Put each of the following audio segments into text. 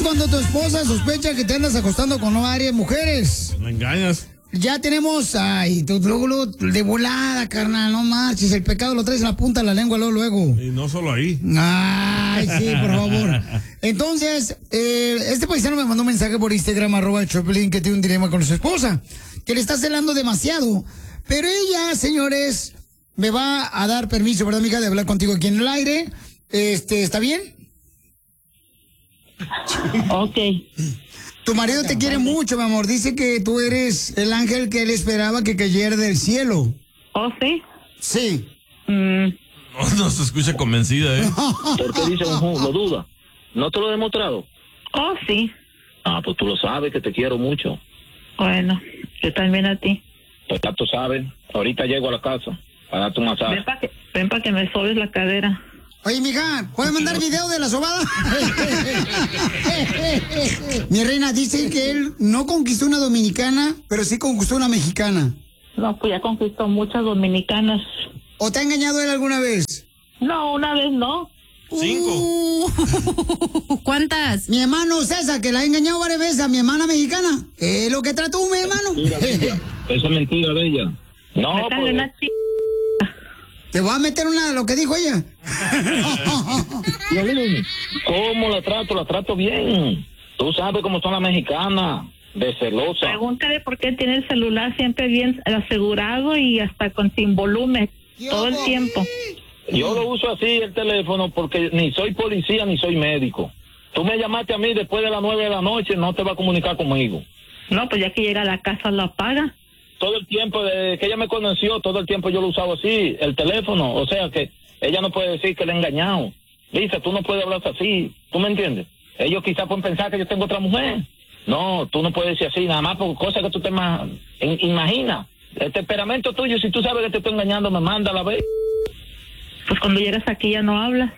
cuando tu esposa sospecha que te andas acostando con varias mujeres? Me engañas. Ya tenemos, ay, tú luego de volada, carnal, no marches, el pecado lo traes en la punta de la lengua luego. Y no solo ahí. Ay, sí, por favor. Entonces, este paisano me mandó un mensaje por Instagram, @Choplin, que tiene un dilema con su esposa, que le está celando demasiado. Pero ella, señores, me va a dar permiso, ¿verdad, mija, de hablar contigo aquí en el aire? ¿Está bien? Ok. Tu marido te quiere mucho, mi amor. Dice que tú eres el ángel que él esperaba que cayera del cielo. ¿Oh, sí? Sí. No se escucha convencida, ¿eh? ¿Por qué dice lo duda? ¿No te lo he demostrado? Oh, sí. Ah, pues tú lo sabes, que te quiero mucho. Bueno, yo también a ti. Pues ya tú sabes. Ahorita llego a la casa para darte un masaje. Ven para que me sobes la cadera. Oye, mija, ¿puedes mandar video de la sobada? Mi reina, dice que él no conquistó una dominicana, pero sí conquistó una mexicana. No, pues ya conquistó muchas dominicanas. ¿O te ha engañado él alguna vez? No, una vez no. 5. ¿Cuántas? Mi hermano César, que la ha engañado varias veces a mi hermana mexicana. ¿Qué es lo que trató mi hermano? Eso es mentira de ella. No, Métale pues... una Te voy a meter una de lo que dijo ella. ¿Cómo la trato? La trato bien. Tú sabes cómo son las mexicanas, de celosa. Pregúntale por qué tiene el celular siempre bien asegurado y hasta sin volumen, todo el tiempo. Yo lo uso así, el teléfono, porque ni soy policía ni soy médico. Tú me llamaste a mí después de las 9 de la noche, no te va a comunicar conmigo. No, pues ya que llega a la casa lo apaga. Todo el tiempo, desde que ella me conoció, todo el tiempo yo lo usaba así, el teléfono. O sea que ella no puede decir que le he engañado. Lisa, tú no puedes hablar así, ¿tú me entiendes? Ellos quizás pueden pensar que yo tengo otra mujer. No, tú no puedes decir así, nada más por cosas que tú te imaginas. El temperamento tuyo, si tú sabes que te estoy engañando, me manda a la vez. Pues cuando llegas aquí ya no hablas.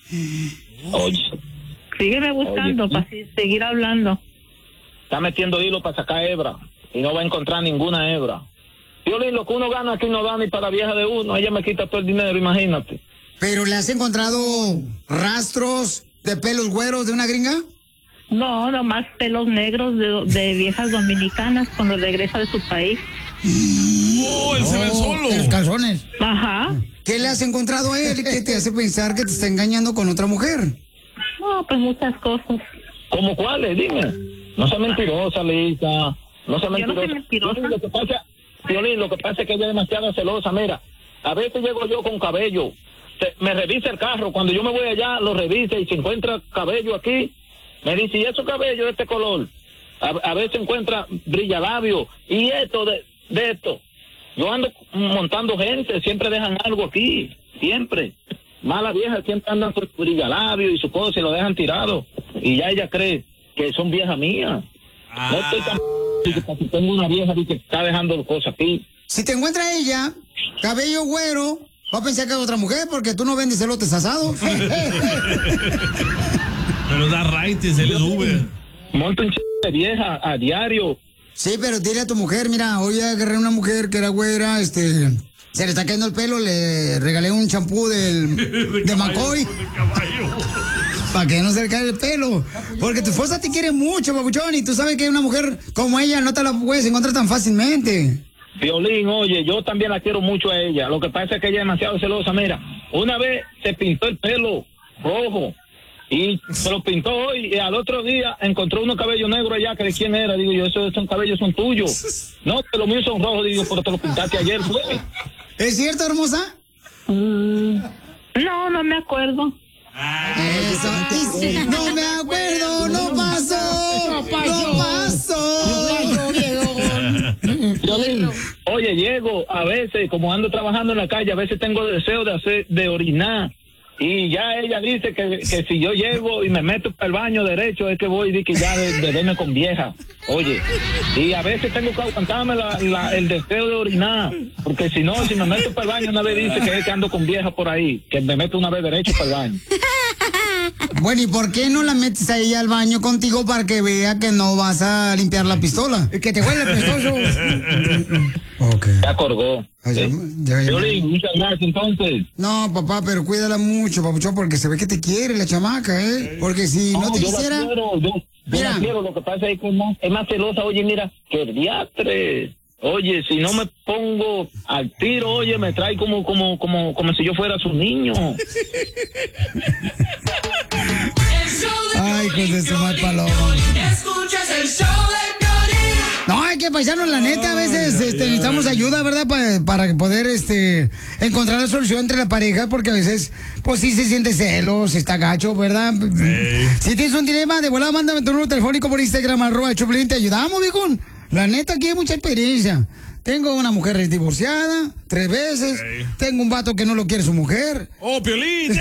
Oye. Sígueme buscando para seguir hablando. Está metiendo hilo para sacar hebra y no va a encontrar ninguna hebra. Violín, lo que uno gana aquí no da ni para la vieja de uno. Ella me quita todo el dinero, imagínate. ¿Pero le has encontrado rastros de pelos güeros de una gringa? No, nomás pelos negros de viejas dominicanas cuando regresa de su país. ¡Oh, él se ve solo! Los calzones. Ajá. ¿Qué le has encontrado a él que te hace pensar que te está engañando con otra mujer? No, pues muchas cosas. ¿Cómo cuáles? Dime. No sea mentirosa, Lisa. No sea Yo no mentirosa. soy mentirosa. Violín, lo que pasa es que ella es demasiado celosa. Mira, a veces llego yo con cabello. Me revisa el carro. Cuando yo me voy allá, lo revisa y si encuentra cabello aquí, me dice, ¿y esos cabellos de este color? A veces encuentra brillalabio. Y esto de esto. Yo ando montando gente, siempre dejan algo aquí, siempre. Malas viejas siempre andan con brillalabio y su cosa y lo dejan tirado. Y ya ella cree que son viejas mías. No estoy tan... Si tengo una vieja que está dejando cosas aquí. Si te encuentra ella, cabello güero, va a pensar que es otra mujer porque tú no vendes elotes asados. Pero da raíces, él sube. Monta un de vieja a diario. Sí, pero dile a tu mujer, mira, hoy agarré una mujer que era güera, se le está cayendo el pelo, le regalé un champú de McCoy. Para que no se le caiga el pelo. Porque tu esposa te quiere mucho, papuchón, y tú sabes que una mujer como ella no te la puedes encontrar tan fácilmente. Violín, oye, yo también la quiero mucho a ella. Lo que pasa es que ella es demasiado celosa. Mira, una vez se pintó el pelo rojo y se lo pintó hoy y al otro día encontró unos cabellos negros allá, que de quién era. Digo yo, esos cabellos son tuyos. No, que los míos son rojos, digo, pero te los pintaste ayer, fue. ¿Es cierto, hermosa? No, no me acuerdo. Eso. No me acuerdo, no pasó. No pasó. Oye, llego a veces, como ando trabajando en la calle, a veces tengo deseo de orinar. Y ya ella dice que si yo llego y me meto para el baño derecho es que voy y que ya de verme con vieja. Oye, y a veces tengo que aguantarme el deseo de orinar, porque si no, si me meto para el baño una vez dice que es que ando con vieja por ahí, que me meto una vez derecho para el baño. Bueno, ¿y por qué no la metes a ella al baño contigo para que vea que no vas a limpiar la pistola? Que te huele pestoso. Okay. Ya colgó. Violín, muchas gracias entonces. No, papá, pero cuídala mucho, papuchón, porque se ve que te quiere la chamaca, ¿eh? Porque si no te quisiera... Yo la quiero, lo que pasa es que es más celosa, oye, mira, que diatre. Oye, si no me pongo al tiro, oye, me trae como si yo fuera su niño. Ay, pues de su mal paloma. Escuchas el show de Piolín. No, hay que paisanos, la neta, a veces necesitamos ayuda, ¿verdad? Para poder encontrar la solución entre la pareja, porque a veces, pues sí se siente celos, está gacho, ¿verdad? Si tienes un dilema, de volada, mándame tu número telefónico por Instagram, @Choplin, te ayudamos, viejón. La neta, aquí hay mucha experiencia. Tengo una mujer divorciada 3 veces. Tengo un vato que no lo quiere su mujer. ¡Oh, Piolín!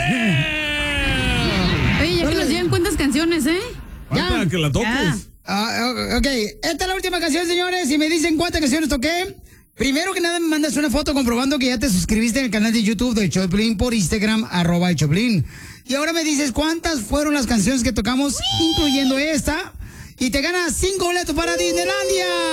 Oye, ya que nos llevan cuántas canciones, ¿eh? Falta que la toques. Ok, esta es la última canción, señores. Y me dicen cuántas canciones toqué. Primero que nada, me mandas una foto comprobando que ya te suscribiste en el canal de YouTube de Choplin por Instagram, @Choplin. Y ahora me dices cuántas fueron las canciones que tocamos, incluyendo esta. Y te ganas 5 boletos para Disneylandia.